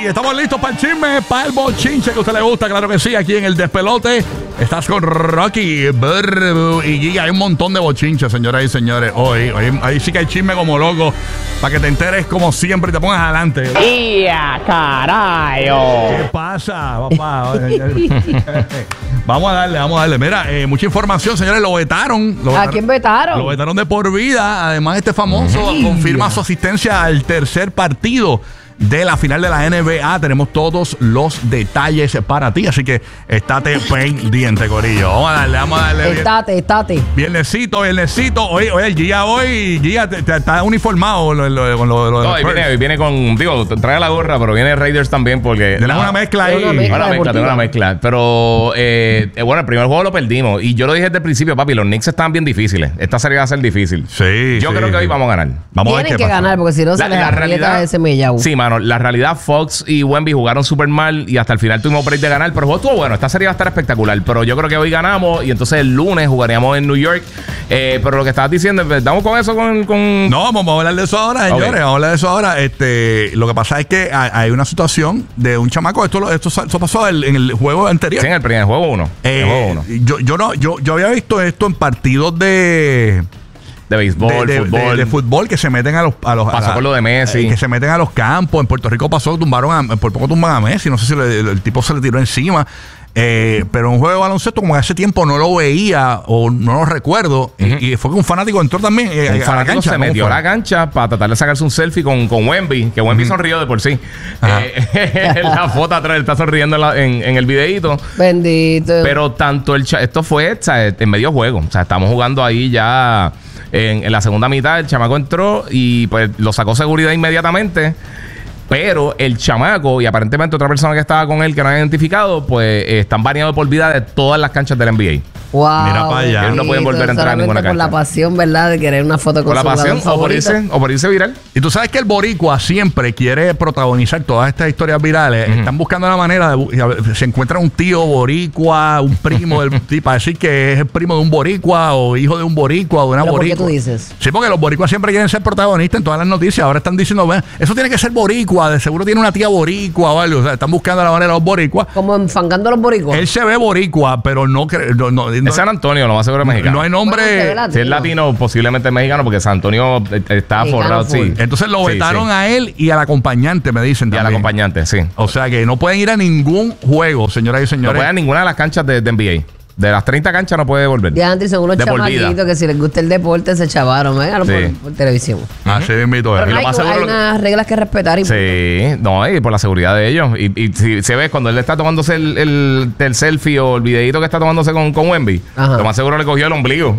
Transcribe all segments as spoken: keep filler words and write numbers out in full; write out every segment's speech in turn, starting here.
Y estamos listos para el chisme, para el bochinche que a usted le gusta, claro que sí, aquí en el despelote. Estás con Rocky, Burbu y Giga. Hay un montón de bochinches, señoras y señores. Hoy, hoy, ahí sí que hay chisme como loco, para que te enteres como siempre y te pongas adelante. ¡Ya, carajo! ¿Qué pasa, papá? Vamos a darle, vamos a darle. Mira, eh, mucha información, señores. Lo vetaron. Lo ¿A vetaron, quién vetaron? Lo vetaron de por vida. Además, este famoso sí. confirma su asistencia al tercer partido de la final de la N B A. Tenemos todos los detalles para ti, así que estate pendiente, corillo. Vamos a darle, vamos a darle. Estate, estate. Viernesito, viernesito. Oye, oye, Gia hoy, Gia, te, te, está uniformado con lo, lo, con lo, lo no, de viene, viene con, digo, trae la gorra, pero viene Raiders también porque... Tenemos una mezcla ahí. Una mezcla, una mezcla, tengo una mezcla. Pero, eh, bueno, el primer juego lo perdimos. Y yo lo dije desde el principio, papi, los Knicks estaban bien difíciles. Esta serie va a ser difícil. Sí, Yo sí, creo que sí. hoy vamos a ganar. Vamos Tienen a ver qué que pasa. ganar, porque si no se La- les la aprieta realidad- ese mellau. Sí, mano, la realidad Fox y Wemby jugaron súper mal y hasta el final tuvimos break de ganar, pero el juego estuvo bueno. Esta serie va a estar espectacular, pero yo creo que hoy ganamos y entonces el lunes jugaríamos en New York. Eh, pero lo que estabas diciendo, ¿estamos con eso? Con, con... No, vamos a hablar de eso ahora, señores. Okay. Vamos a hablar de eso ahora. Este, lo que pasa es que hay, hay una situación de un chamaco. Esto, lo- esto, esto pasó el- en el juego anterior. Sí, en el primer juego uno. Eh, el juego uno. yo, yo no, yo, yo había visto esto en partidos de De béisbol, de, de- fútbol. de- de fútbol que se meten a los, a los Pasó a- con lo de Messi. eh, que se meten a los campos. En Puerto Rico pasó, tumbaron a, por poco tumban a Messi. No sé si le- el, el tipo se le tiró encima. Eh, pero un juego de baloncesto, como que hace tiempo no lo veía o no lo recuerdo. Ujú. y, y fue que un fanático entró también eh, Un a la fanático cancha. se ¿Cómo metió a fue? la cancha para tratar de sacarse un selfie con, con Wemby, que Wemby sonrió de por sí. Ajá. Eh, la foto atrás, él está sonriendo en, la- en- en el videíto. Bendito. Pero tanto el cha- esto fue o sea, en medio juego. O sea, estamos jugando ahí ya en, en la segunda mitad. El chamaco entró y pues lo sacó seguridad inmediatamente. Pero el chamaco y aparentemente otra persona que estaba con él que no han identificado, pues eh, están baneados por vida de todas las canchas del N B A. Wow, Mira para allá. Ellos no pueden volver a entrar a solamente ninguna por cancha. la pasión, ¿verdad? De querer una foto con Por la su pasión jugador o por, favorito. irse, o por irse viral. Y tú sabes que el boricua siempre quiere protagonizar todas estas historias virales. Ujú. Están buscando la manera de... bu- y a ver, se encuentra un tío boricua, un primo del tipo, para decir que es el primo de un boricua o hijo de un boricua o de una ¿Pero por qué boricua. tú dices? Sí, porque los boricuas siempre quieren ser protagonistas en todas las noticias. Ahora están diciendo, "Ven, eso tiene que ser boricua, de seguro tiene una tía boricua o algo". O sea, están buscando la manera los boricuas. Como enfangando a los boricuas. Él se ve boricua, pero no... cre- no, no, no- Es San Antonio, lo más seguro es mexicano. no hay nombre... Bueno, se ve latino. Si es latino, posiblemente es mexicano, porque San Antonio eh, está Mexicano forrado, full. sí. Entonces lo Sí, vetaron sí. a él y al acompañante, me dicen Y al también. acompañante, sí. O sea que no pueden ir a ningún juego, señoras y No señores. puede a ninguna de las canchas de, de N B A. De las treinta canchas no puede volver. Ya antes son unos De por vida. chamaquitos que si les gusta el deporte se chavaron, ¿eh? Sí. por, por televisión. Así invito Pero a Y no lo hay, más hay seguro- unas reglas que respetar. Y Sí, no, y por la seguridad de ellos. Y, y si se ve cuando él está tomándose el, el, el selfie o el videito que está tomándose con, con Wemby, Ajá. lo más seguro le cogió el ombligo.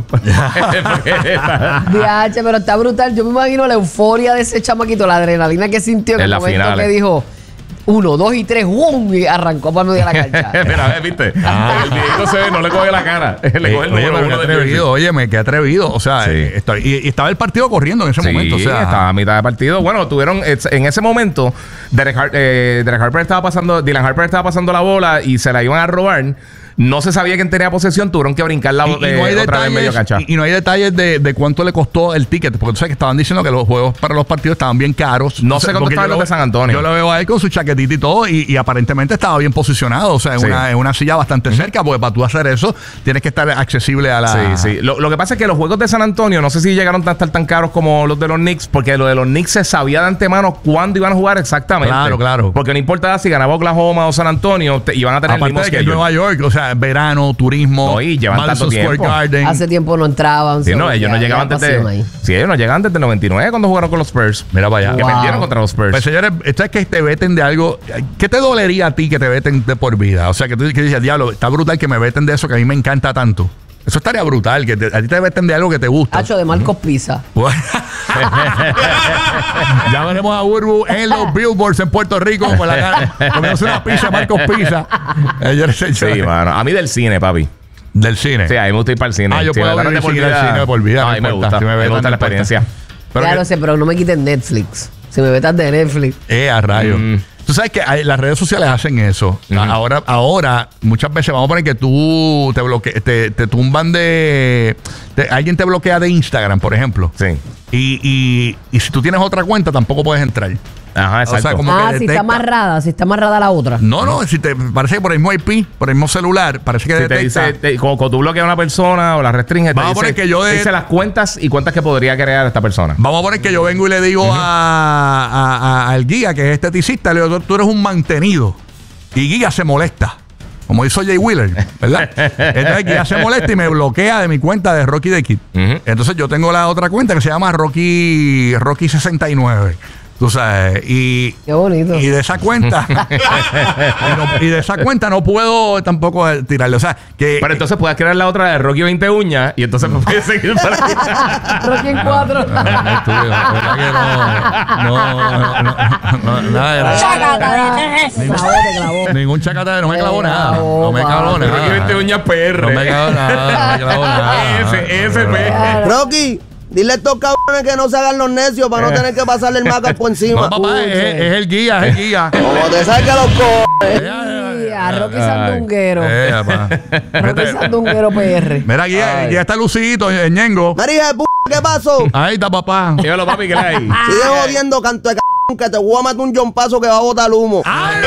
D H, pero está brutal. Yo me imagino la euforia de ese chamaquito, la adrenalina que sintió en En el la momento final. que dijo uno, dos y tres, ¡wum! Y arrancó para medio de la cancha. Mira, ves, viste. El videito se ve, no le coge la cara. Le coge el Oye, número pero qué uno del atrevido, óyeme, qué atrevido. O sea, Sí. eh, estoy- y, y estaba el partido corriendo en ese Sí, momento. O sea, estaba a mitad de partido. Bueno, tuvieron es- en ese momento Derek, Har- eh, Derek Harper estaba pasando, Dylan Harper estaba pasando la bola y se la iban a robar. No se sabía quién tenía posesión, tuvieron que brincar la y, y eh, no hay otra vez medio detalles, cancha. y, y no hay detalles de, de cuánto le costó el ticket, porque tú sabes que estaban diciendo que los juegos para los partidos estaban bien caros. No sé cuánto porque estaban yo los lo- de San Antonio. Yo lo veo a él con su chaquetita y todo, y, y aparentemente estaba bien posicionado, o sea, en, Sí. una, en una silla bastante cerca, porque para tú hacer eso tienes que estar accesible a la... Sí, sí. Lo, lo que pasa es que los juegos de San Antonio, no sé si llegaron a estar tan caros como los de los Knicks, porque lo de los Knicks se sabía de antemano cuándo iban a jugar exactamente. Claro, claro. Porque no importaba si ganaba Oklahoma o San Antonio, te- iban a tener el Aparte mismo de que es schedule. Nueva York, o sea, verano, turismo, No, y llevan Madison tanto Square tiempo. Garden. Hace tiempo no entraban. Sí, no, so, ellos ya- no llegaban ya antes de. pasión ahí. Sí, ellos no llegaban antes del noventa y nueve cuando jugaron con los Spurs. Mira para allá. Que Wow. perdieron contra los Spurs. Pues señores, esto es que te veten de algo. ¿Qué te dolería a ti que te veten de por vida? O sea, que tú que dices, diablo, está brutal que me veten de eso que a mí me encanta tanto. Eso estaría brutal, que te- a ti te veten de algo que te gusta. Hacho de Marcos Pizza. Ya veremos a Burbu en los billboards en Puerto Rico con la cara, comiéndose una pizza, Marcos Pizza. Señores, Sí, señores. mano. A mí del cine, papi. Del cine. Sí, a mí me gusta ir para el cine. Ah, yo Si puedo me ver dan el de por cine, el vida- cine de por vida, No, no a mí me importa. gusta. Si me me vetan, gusta no la importa. experiencia. Pero ya que- lo sé, pero no me quiten Netflix. Si me vetas de Netflix. Eh, a rayos. Mm. Tú sabes que hay- las redes sociales hacen eso. Ujú. Ahora, ahora, muchas veces vamos a poner que tú te bloque, te, te tumban de, de- alguien te bloquea de Instagram, por ejemplo. Sí. Y, y, y si tú tienes otra cuenta, tampoco puedes entrar. Ajá, exacto. O sea, como Ah, que si detecta. está amarrada, si está amarrada la otra. No, no, si te parece que por el mismo I P, por el mismo celular, parece que Si te detecta. dice, te- como, como tú bloqueas a una persona o la restringes, te Vamos a dice, poner que yo de- te dice las cuentas y cuentas que podría crear esta persona. Vamos a poner que yo vengo y le digo a, a- a- al guía, que es esteticista, le digo, tú eres un mantenido. Y guía se molesta. Como hizo Jay Wheeler, ¿verdad? Entonces guía se molesta y me bloquea de mi cuenta de Rocky the Kid. Ujú. Entonces yo tengo la otra cuenta que se llama Rocky Rocky sesenta y nueve. Tú sabes, y, Qué bonito. y de esa cuenta y, no- y de esa cuenta no puedo tampoco eh, tirarle. O sea, que Pero entonces puedes crear la otra de Rocky veinte uñas y entonces me puedes seguir para allá. Rocky en cuatro. Ah, tú, la verdad que no, no, no, no, no, nada de nada. Clavó, te clavó. Ningún chacata, no me clavó Me nada. clavó, No me clavó papi. Rocky veinte nada. uñas P R. No me clavó nada, no me clavó nada. F, F, P. Rocky, dile a estos cabrones que no se hagan los necios para no tener que pasarle el maca por encima. No, papá, es, es el guía, es el guía. Como te saque los co... Sí, a Rocky Sandunguero. Eh, papá. Rocky Vete. Sandunguero P R. Mira, guía, guía está lucidito, eh, Ñengo. María de p***, ¿qué pasó? Ahí está, papá. Dímelo, papi, que la hay. Sigue jodiendo, canto de c***, que te voy a matar un jompazo que va a botar humo. Ay,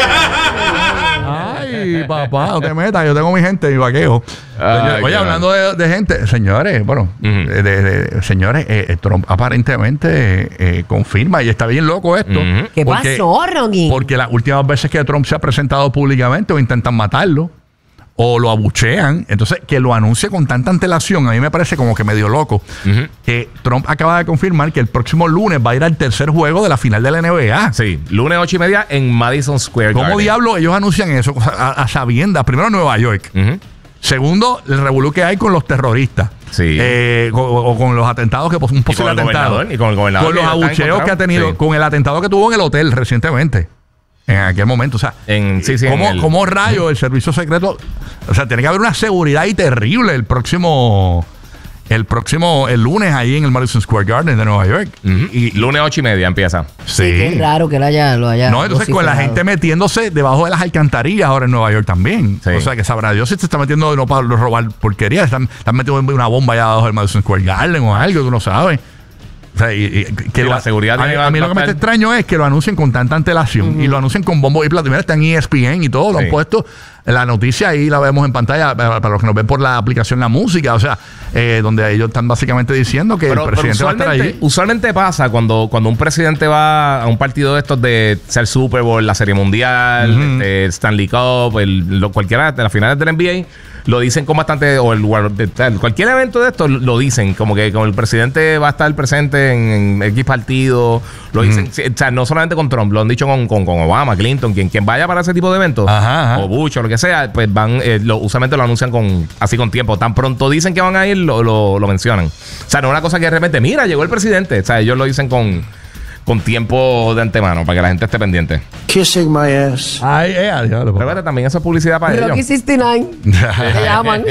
Ay, papá, no te metas, yo tengo mi gente, mi vaqueo. Ay, Oye, qué hablando de, de gente, señores, bueno, Ujú. de, de- de- señores, eh, Trump aparentemente eh, confirma, y está bien loco esto. Ujú. ¿Qué porque- pasó, Rocky? Porque las últimas veces que Trump se ha presentado públicamente o intentan matarlo o lo abuchean, entonces que lo anuncie con tanta antelación, a mí me parece como que medio loco. Ujú. Que Trump acaba de confirmar que el próximo lunes va a ir al tercer juego de la final de la N B A. Sí, lunes ocho y media en Madison Square ¿Cómo Garden. diablo ellos anuncian eso? O sea, a, a sabiendas, primero en Nueva York. Ujú. Segundo, el revolú que hay con los terroristas. Sí. Eh, con- o, con los atentados, que un Y posible con el atentado. gobernador, y con el gobernador Con que los ya está abucheos que ha encontrado. tenido, Sí. con el atentado que tuvo en el hotel recientemente. En aquel momento, o sea, En- sí, sí, en ¿cómo, el- cómo rayos el servicio secreto? O sea, tiene que haber una seguridad ahí terrible el próximo, el próximo, el lunes ahí en el Madison Square Garden de Nueva York. Ujú. Y, y- lunes ocho y media empieza. Sí, qué raro que él haya, lo haya. no, entonces con la vociferado. gente metiéndose debajo de las alcantarillas ahora en Nueva York también. Sí. O sea, que sabrá Dios si se está metiendo no para robar porquería, están, están metiendo una bomba allá abajo del Madison Square Garden o algo, tú no sabes. O sea, y- y- que Sí, lo- la seguridad a, mí- tiene a mí que lo que me está estar- extraño es que lo anuncien con tanta antelación y lo anuncien con bombo y plato. Mira, está en E S P N y todo, lo Sí. han puesto. La noticia ahí la vemos en pantalla para, para los que nos ven por la aplicación La Música, o sea, eh, donde ellos están básicamente diciendo que Pero, el pero presidente va a estar usualmente, allí. usualmente pasa cuando, cuando un presidente va a un partido de estos de ser Super Bowl, la Serie Mundial, Ujú. este, Stanley Cup, el, lo- cualquiera de las finales del N B A, lo dicen con bastante, o el World- de- tal, cualquier evento de estos lo dicen, como que como el presidente va a estar presente en, en X partido, lo dicen, sí, o sea, no solamente con Trump, lo han dicho con, con, con Obama, Clinton, quien, quien vaya para ese tipo de eventos, Ajá, ajá. o Bush o lo que sea, pues van, eh, lo, usualmente lo anuncian con así con tiempo. Tan pronto dicen que van a ir, lo, lo, lo mencionan. O sea, no es una cosa que de repente, mira, llegó el presidente. O sea, ellos lo dicen con, con tiempo de antemano para que la gente esté pendiente. Kissing my ass. Ay, eh, diablo, Pero papá. fíjate, también eso es publicidad para Rocky ellos. sesenta y nueve. Te llaman.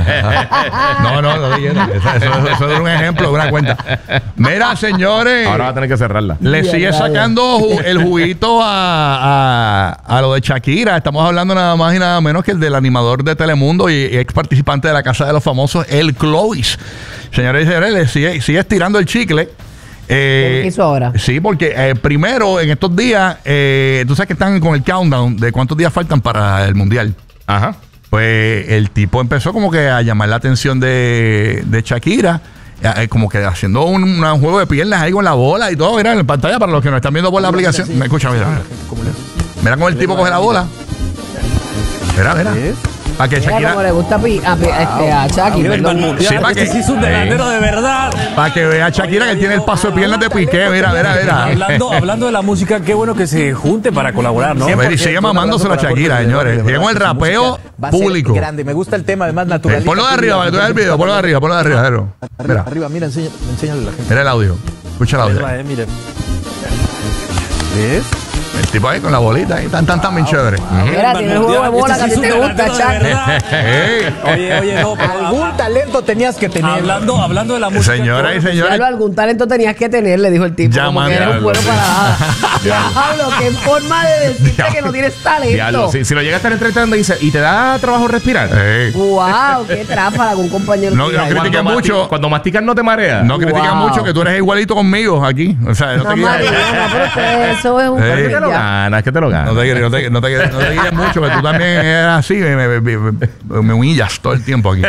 No, no, no dijeron. Eso, eso, eso es un ejemplo de una cuenta. Mira, señores. Ahora va a tener que cerrarla. Le Ya, sigue ya, ya. sacando ju- el juguito a, a, a lo de Shakira. Estamos hablando nada más y nada menos que el del animador de Telemundo y, y ex participante de la Casa de los Famosos, el Clovis. Señores y señores, le sigue, sigue estirando el chicle. Eh, ¿Qué hizo ahora? Sí, porque eh, primero en estos días, eh, tú sabes que están con el countdown de cuántos días faltan para el Mundial. Ajá. Pues el tipo empezó como que a llamar la atención de, de Shakira, eh, como que haciendo un, un juego de piernas ahí con la bola y todo. Mira en pantalla para los que nos están viendo por la aplicación. Me escucha, mira. Mira, mira cómo el tipo coge la bola. Mira, mira. Para que Mira Shakira, cómo le gusta a, Pi- a, Pi- este, a Chucky. Nivel perdón. mundial. Sí, para que- Este sí es un delantero de verdad. para que vea Shakira que él tiene el paso de piernas de Piqué. Mira, mira, mira. Hablando, hablando de la música, qué bueno que se junte para colaborar, ¿no? A ver, y sigue mamándoselo a Shakira, señores. Sigue con el rapeo público. Grande, me gusta el tema, además natural. Eh, ponlo de arriba, para que tú veas el video. Ponlo de arriba, ponlo de arriba. Mira, Arriba, arriba, mira, enseña, enséñale a la gente. mira el audio. Escucha el audio. Eh, mire. ¿Ves? El tipo ahí con la bolita ahí, tan, tan, tan bien chévere. Mira, tiene el juego de bola que a ti te gusta, Chac. Ey. Oye, oye, no, pero Algún talento tenías que tener. hablando, hablando de la música. Señoras y Ya señores, lo, algún talento tenías que tener, le dijo el tipo. Ya, como man, que eres un diablo, bueno sí. para nada. Diablo, qué forma de decirte que no tienes talento. Diablo, si, si lo llega a estar entrevistando y dice, ¿y te da trabajo respirar? ey. Wow, qué tráfala con un compañero. No, tuyo no ahí. critiques Cuando mucho. masti- Cuando masticas no te marea. No critican Wow. mucho que tú eres igualito conmigo aquí. O sea, no te No, guíes. Mariana, pero usted, eso es un Ey. Es que te lo ya. ganas, es que te lo ganas. No te, no te, no te, no te guíes mucho, que tú también eres así, me, me, me- me- me humillas todo el tiempo aquí.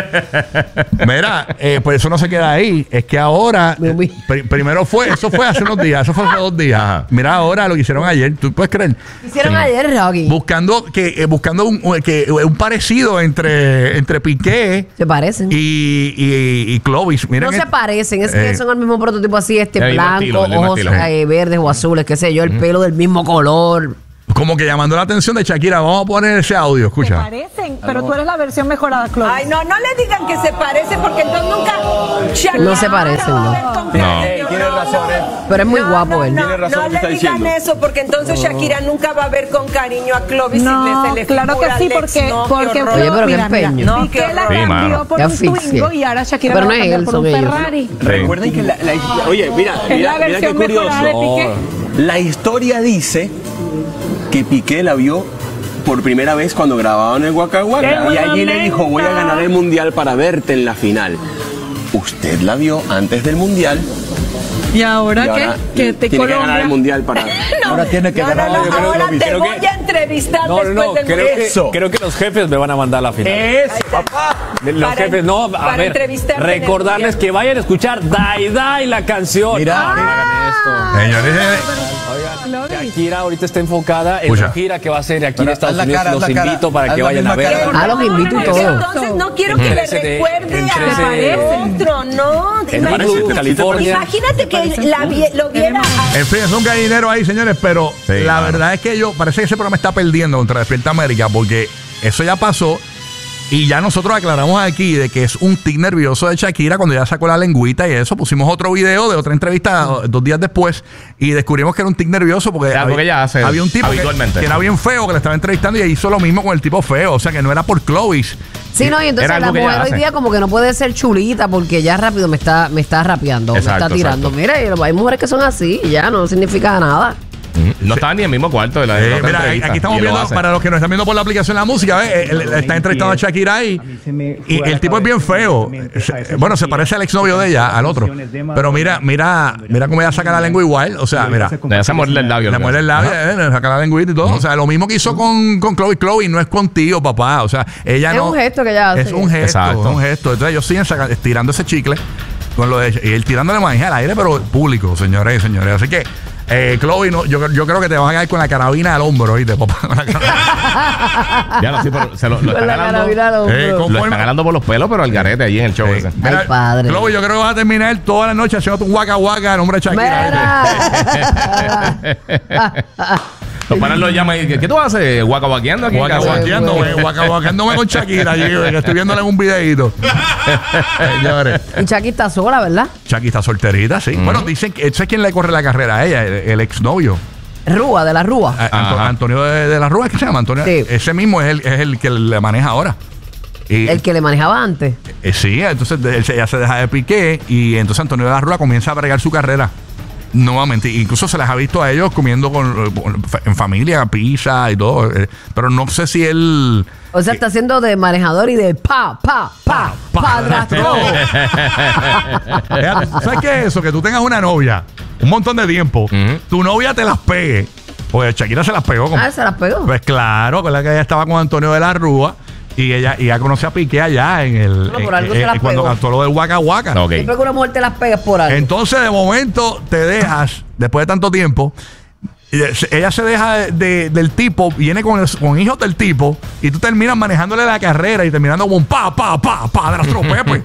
Mira, eh, pues eso no se queda ahí. Es que ahora, Me humilla. pri- primero fue, eso fue hace unos días, eso fue hace dos días. Ajá. Mira ahora lo que hicieron ayer, ¿tú puedes creer? ¿Qué hicieron ayer, Rocky? Buscando que eh, buscando un, un- que, un parecido entre, entre Piqué Se parecen. y, y, y Clovis. Miren No se el- parecen, es Eh. que son el mismo prototipo así, este El mismo blanco, estilo, el mismo ojos estilo. eh, verdes o azules, qué sé yo, el pelo del mismo color. como que llamando la atención de Shakira. Vamos a poner ese audio, Se escucha. parecen, pero tú eres la versión mejorada, Chloe. Ay, no, no le digan que se parecen porque entonces nunca. Shakira No se parecen, va a ¿no? ver con No. cariño, Eh, tienes razón, ¿eh? Pero es muy No, guapo no, él. No, Tiene razón no lo que le está digan diciendo. eso porque entonces Shakira nunca va a ver con cariño a Clovis No, y le, se le claro que figura sí, al ex. porque, No, qué porque horror. Oye, pero qué mira, mira, empeño. No, Piqué qué la horror. Sí, cambió mano. por Qué un asfixia. Twingo y ahora Shakira Pero la va no a es cambiar él, por son un ellos. Ferrari. Recuerden que la, la- oye, mira, Es la mira, mira qué versión curioso. mejorada de Piqué. La historia dice que Piqué la vio por primera vez cuando grababan el Waka Waka ¡Qué y allí le dijo, voy a momento! ganar el mundial para verte en la final. Usted la vio antes del mundial ¿Y ahora y qué? ahora Que te tiene que ganar Colombia. el mundial para. Ahora tiene que No, no, ganar. no, Yo creo- ahora lo vi, te creo voy que- a entrevistar No, no, después no, del creo mundial. que, Eso. creo que los jefes me van a mandar a la final. Eso, papá. Los Para- jefes, no, a para ver, entrevistarte en el recordarles mundial. que vayan a escuchar Dai Dai, la canción. Mira, No, no mira. hagan esto. Señores, eh, Shakira ahorita está enfocada en Escucha. la gira que va a hacer aquí en Pero Estados haz la Unidos. cara, haz Los la cara. invito para Haz que la vayan a misma ver. cara. Ah, los invito y todo. Entonces no quiero que le Trece de- recuerde en a trece de- otro, no. En Imagínate- Hollywood, California. Imagínate que la vi- lo viera. a- en fin, es un gallinero ahí, señores, pero Sí, la mano. verdad es que yo, parece que ese programa está perdiendo contra Despierta América, porque eso ya pasó y ya nosotros aclaramos aquí de que es un tic nervioso de Shakira cuando ya sacó la lengüita y eso. Pusimos otro video de otra entrevista dos días después y descubrimos que era un tic nervioso porque, Es algo había, que ella hace había un tipo que, habitualmente. que era bien feo que le estaba entrevistando y hizo lo mismo con el tipo feo, o sea que no era por Clovis. Sí, no, y entonces Era la algo que mujer ella hoy hace. día como que no puede ser chulita porque ya rápido me está, me está rapeando, Exacto, me está tirando. exacto. Mira, y hay mujeres que son así y ya no significa nada. No estaba ni en el mismo cuarto de la, de Eh, la otra mira, entrevista, aquí estamos y lo viendo, hace. para los que nos están viendo por la aplicación de la música, ¿ves? Él, él está entrevistando a Shakira ahí y el tipo es bien feo. Se- Bueno, se parece al exnovio de ella, al otro. Pero mira, mira, mira cómo ella saca la lengua igual. O sea, mira. Le hace morder el labio. Le muerde el labio, eh, le saca la lengüita y todo. O sea, lo mismo que hizo con, con Chloe. Chloe no es contigo, papá. O sea, ella Es no. un gesto que ella hace. Es un gesto, Exacto. es un gesto. Entonces ellos siguen saca- estirando ese chicle con lo de y él tirándole maíz al aire, pero público, señores y señores. Así que, eh, Chloe, no, yo, yo creo que te vas a caer con la carabina al hombro, ¿oíste, papá? Con la carabina. Ya no, sí, pero se lo, lo Con están la jalando. carabina al hombro. Eh, ¿cómo Lo fue? están jalando por los pelos, pero al garete allí en el show ese. Mira, Ay, padre. Chloe, yo creo que vas a terminar toda la noche haciendo tu guaca guaca en nombre de Shakira. Mira. Los panas lo llaman y ¿qué tú haces? Guacabaqueando aquí en Guaca casa. guaqueando, güey, guaca guaqueándome con Shakira allí, güey, que estoy viéndole en un videíto. Señores. Y Chucky está sola, ¿verdad? Shakira está solterita, sí. Bueno, dicen que ese es quien le corre la carrera a ella, el, el exnovio. Rúa, de la Rúa. A- Anto- Ajá. Antonio de, de la Rúa, ¿es que se llama? Antonio. Sí. Ese mismo es el, es el que le maneja ahora. Y, El que le manejaba antes. eh, sí, entonces de- él se- ella se deja de Piqué y entonces Antonio de la Rúa comienza a bregar su carrera. Nuevamente, incluso se les ha visto a ellos comiendo con, con- en familia, pizza y todo. eh, Pero no sé si él. O sea, está haciendo de manejador y de pa, pa, pa, Pa- padrastro. Fíjate, ¿sabes qué es eso? Que tú tengas una novia un montón de tiempo, Ujú. tu novia te las pegue. Pues Shakira se las pegó. Como, Ah, se las pegó. Pues claro, que ella estaba con Antonio de la Rúa y ella, y ella conoce a Piqué allá en el. No, por en- algo en- se las cuando pegó. cantó lo del Waka Waka. Ok. Siempre que una mujer te las pegas por algo. Entonces, de momento, te dejas, después de tanto tiempo, y de- se- ella se deja de- de- del tipo, viene con, el- con hijos del tipo, y tú terminas manejándole la carrera y terminando como un pa, pa, pa, padrastro Pepe.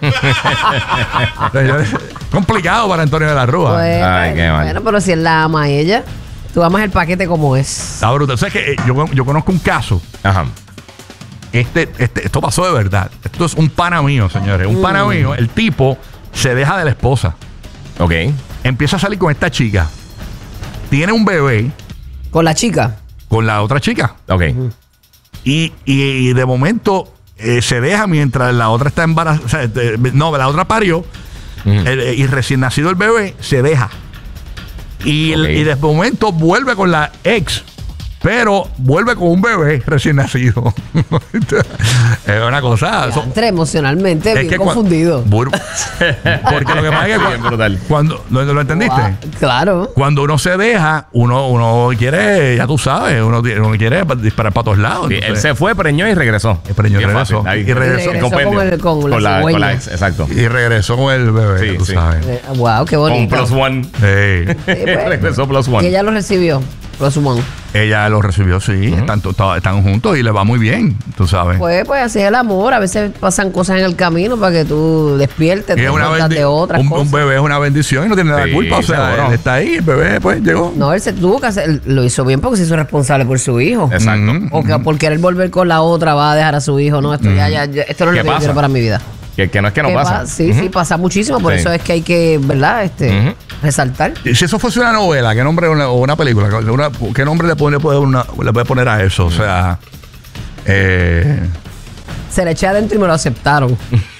Complicado para Antonio de la Rúa. Bueno, Ay, qué mal. bueno, pero si él la ama a ella, tú amas el paquete como es. Está brutal. ¿Sabes que yo, yo conozco un caso. Ajá. Este, este, esto pasó de verdad. Esto es un pana mío, señores. Un Mm. pana mío. El tipo se deja de la esposa. Ok. Empieza a salir con esta chica. Tiene un bebé. ¿Con la chica? Con la otra chica. Ok. Y, y, y de momento eh, se deja mientras la otra está embarazada. O sea, de- no, la otra parió. Ujú. el- y recién nacido el bebé se deja. Y, el- Ok. y de momento vuelve con la ex. Pero vuelve con un bebé recién nacido. Es una cosa. eso- Entre emocionalmente, bien cua- confundido. Bur- Porque lo que pasa es que Bien cua- brutal. cuando ¿lo, lo entendiste? Guau, claro. Cuando uno se deja, uno, uno quiere, ya tú sabes, uno, ti- uno quiere pa- disparar para todos lados. Sí, él entonces- se fue, preñó y regresó. Y preñó y Bien regresó. fácil, ahí. Y regresó. Y regresó Compendio. con el- con la con la, cigüeña. con la ex, exacto. Y regresó con el bebé, Sí, ya tú sí. sabes. Eh, wow, qué Con bonito. plus one. Ey. Sí, pues. regresó plus Y one. ella lo recibió, plus one. Ella lo recibió, sí. están, to- to- están juntos y le va muy bien, tú sabes. Pues, pues así es el amor. A veces pasan cosas en el camino para que tú despiertes, Y te es una cuentas bendi- de otras un, cosas. un bebé es una bendición y no tiene nada de Sí, culpa. O sea, seguro. él está ahí, el bebé pues llegó. No, él se tuvo que hacer, lo hizo bien porque se hizo responsable por su hijo. Exacto. Mm. O que por querer volver con la otra va a dejar a su hijo. No, esto ya, ya, ya- esto no es ¿Qué lo que yo pasa? quiero para mi vida. Que, que no es que no ¿Qué pasa. pa- Sí, Ujú. sí, pasa muchísimo. Por Sí. eso es que hay que, ¿verdad? Este, Ujú. resaltar. Y si eso fuese una novela, ¿qué nombre una- o una película? Una- ¿Qué nombre le puede, poner una- le puede poner a eso? O sea, eh, Se le eché adentro y me lo aceptaron.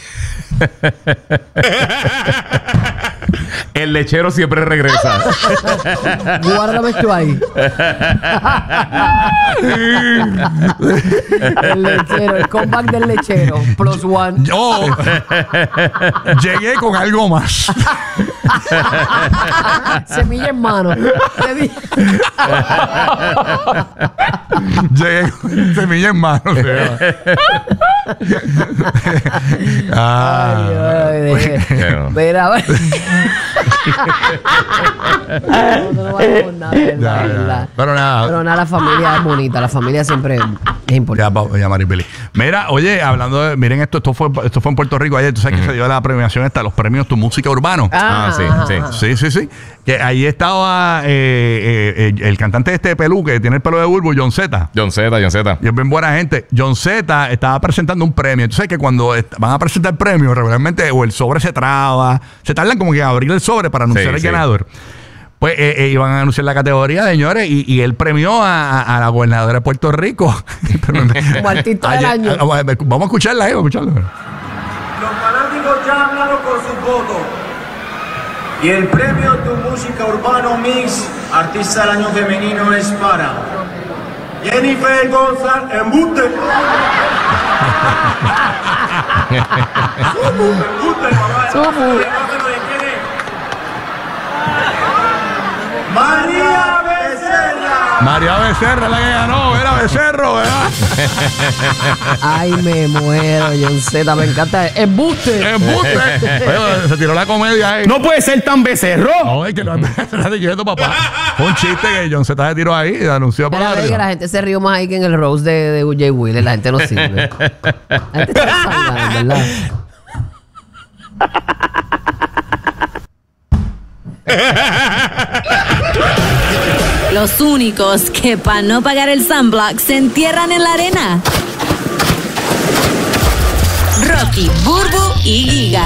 El lechero siempre regresa. Guárdame esto ahí. El lechero, el comeback del lechero. Plus one. yo llegué con algo más. Semilla en mano. Te di- Llegué con semilla en mano. o sea. Ah. Ay, ay, de- Mira, a ver. No, no vale por nada, ¿verdad? Ya, ya. ¿verdad? Pero nada. Pero nada, la familia es bonita. La familia siempre es importante. Ya, pa- ya, Maripili. Mira, oye, hablando de, miren esto, esto fue, esto fue en Puerto Rico ayer, tú sabes que se dio la premiación esta, los premios Tu Música Urbano. Ah, sí, ajá, sí. ajá. Sí, sí, sí. Que ahí estaba eh, eh, eh, el cantante de este pelú que tiene el pelo de bulbo, John Z. John Z, John Z. Y es bien buena gente. John Z estaba presentando un premio. Tú sabes que cuando est- van a presentar premios, regularmente o el sobre se traba, se tardan como que en abrir el sobre para anunciar Sí, el sí. ganador. Pues eh, eh, iban a anunciar la categoría, señores, y, y él premió a, a- a la gobernadora de Puerto Rico. Como artista del año. a- a- vamos a escucharla ahí, vamos a escucharla. Los fanáticos ya hablaron con sus votos. Y el premio Tu Música Urbano Mix Artista del Año Femenino es para Jennifer González Embuste. Embuste, mamá. Sufu. María Becerra. María Becerra la que ganó, era Becerro, ¿verdad? Ay, me muero, John Z. Me encanta. ¡Embuste! ¡Embuste! Oye, se tiró la comedia ahí. No puede ser tan becerro. No, es que lo estás diciendo, papá. Fue un chiste que John Z se tiró ahí y anunció Mira, para ve que la gente se rió más ahí que en el Rose de, de Jay Wheeler. La gente no sirve. La gente está sangrando, ¿verdad? Los únicos que para no pagar el sunblock se entierran en la arena. Rocky, Burbu y Giga.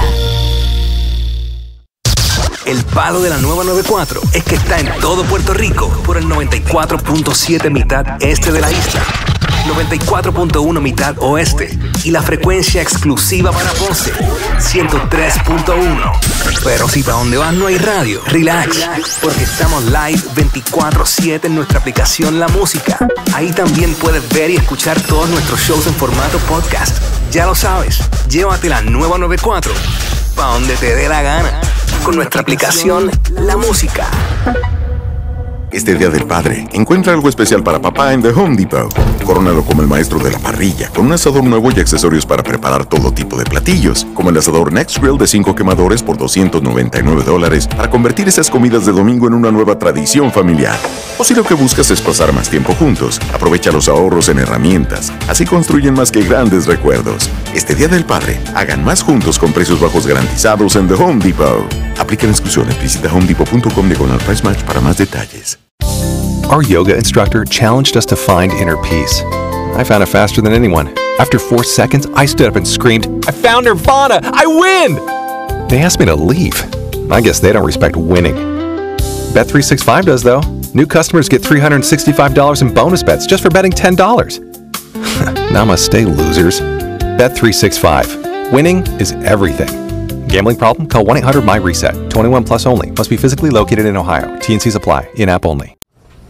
El palo de la nueva noventa y cuatro es que está en todo Puerto Rico por el noventa y cuatro punto siete mitad este de la isla, noventa y cuatro punto uno mitad oeste y la frecuencia exclusiva para Ponce, ciento tres punto uno. Pero si para donde vas no hay radio, relax, porque estamos live veinticuatro siete en nuestra aplicación La Música. Ahí también puedes ver y escuchar todos nuestros shows en formato podcast. Ya lo sabes, llévate la nueva noventa y cuatro para donde te dé la gana con nuestra aplicación La Música. Este Día del Padre, encuentra algo especial para papá en The Home Depot. Corónalo como el maestro de la parrilla, con un asador nuevo y accesorios para preparar todo tipo de platillos, como el asador Next Grill de cinco quemadores por doscientos noventa y nueve dólares, para convertir esas comidas de domingo en una nueva tradición familiar. O si lo que buscas es pasar más tiempo juntos, aprovecha los ahorros en herramientas. Así construyen más que grandes recuerdos. Este Día del Padre, hagan más juntos con precios bajos garantizados en The Home Depot. Aplican exclusiones. Visita home depot punto com diagonal price match para más detalles. Our yoga instructor challenged us to find inner peace. I found it faster than anyone. After four seconds, I stood up and screamed, I found Nirvana! I win! They asked me to leave. I guess they don't respect winning. Bet three sixty-five does, though. New customers get three hundred sixty-five dollars in bonus bets just for betting ten dollars. Namaste, losers. Bet three sixty-five. Winning is everything. Gambling problem? Call one eight hundred my reset. twenty-one plus only. Must be physically located in Ohio. T and Cs apply. In-app only.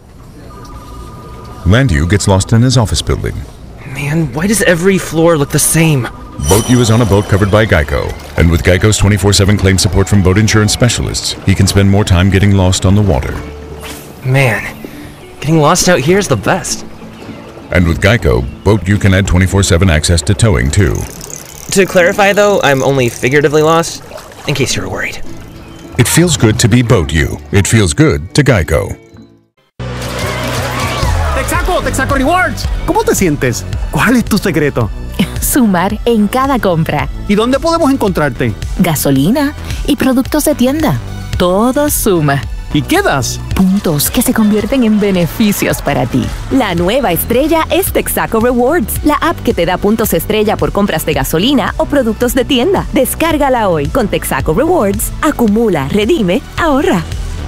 Landu gets lost in his office building. Man, why does every floor look the same? BoatU is on a boat covered by Geico. And with Geico's twenty-four seven claim support from boat insurance specialists, he can spend more time getting lost on the water. Man, getting lost out here is the best. And with Geico, BoatU can add twenty-four seven access to towing too. To clarify though, I'm only figuratively lost, in case you were worried. It feels good to be BoatU. It feels good to Geico. Texaco, Texaco Rewards. ¿Cómo te sientes? ¿Cuál es tu secreto? Sumar en cada compra. ¿Y dónde podemos encontrarte? Gasolina y productos de tienda. Todo suma. ¿Y qué das? Puntos que se convierten en beneficios para ti. La nueva estrella es Texaco Rewards, la app que te da puntos estrella por compras de gasolina o productos de tienda. Descárgala hoy. Con Texaco Rewards, acumula, redime, ahorra.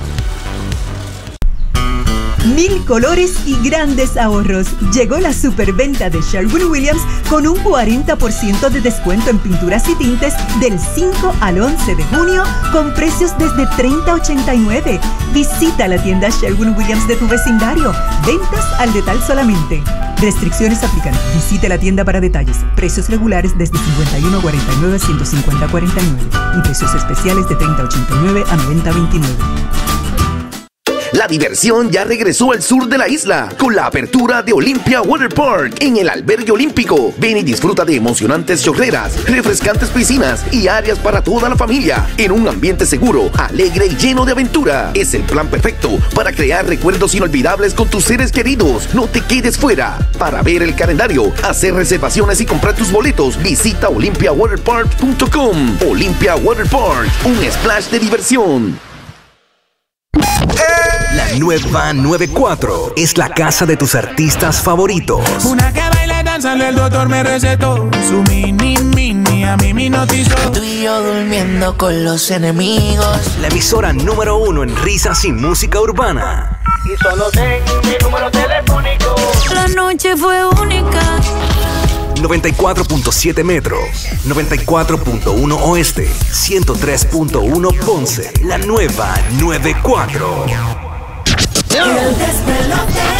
Mil colores y grandes ahorros. Llegó la superventa de Sherwin-Williams con un cuarenta por ciento de descuento en pinturas y tintes del cinco al once de junio con precios desde treinta ochenta y nueve. Visita la tienda Sherwin-Williams de tu vecindario. Ventas al detal solamente. Restricciones aplican. Visite la tienda para detalles. Precios regulares desde cincuenta y uno cuarenta y nueve a ciento cincuenta cuarenta y nueve y precios especiales de treinta ochenta y nueve a noventa veintinueve. La diversión ya regresó al sur de la isla con la apertura de Olympia Water Park en el albergue olímpico. Ven y disfruta de emocionantes chorreras, refrescantes piscinas y áreas para toda la familia en un ambiente seguro, alegre y lleno de aventura. Es el plan perfecto para crear recuerdos inolvidables con tus seres queridos. No te quedes fuera. Para ver el calendario, hacer reservaciones y comprar tus boletos, visita olympia water park punto com. Olympia Water Park, un splash de diversión. La nueva noventa y cuatro es la casa de tus artistas favoritos. Una que baila danzando, el doctor me recetó su mini mini, a mí me hipnotizó. Tú y yo durmiendo con los enemigos. La emisora número uno en risas y música urbana. Y solo tengo mi número telefónico. La noche fue única. noventa y cuatro punto siete Metro, noventa y cuatro punto uno Oeste, ciento tres punto uno Ponce. La nueva noventa y cuatro. El despelote.